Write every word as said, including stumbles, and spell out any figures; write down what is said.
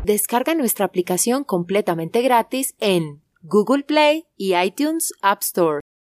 Descarga nuestra aplicación completamente gratis en Google Play y iTunes App Store.